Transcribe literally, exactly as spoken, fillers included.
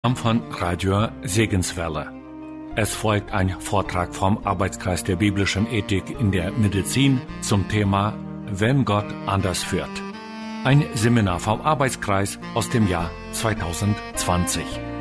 Programm von Radio Segenswelle. Es folgt ein Vortrag vom Arbeitskreis der biblischen Ethik in der Medizin zum Thema Wenn Gott anders führt. Ein Seminar vom Arbeitskreis aus dem Jahr zweitausendzwanzig.